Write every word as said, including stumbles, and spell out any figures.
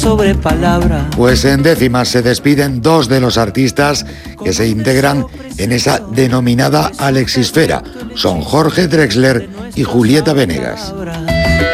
sobre palabra. Pues en décimas se despiden dos de los artistas que se integran en esa denominada Alexisfera. Son Jorge Drexler y Julieta Venegas.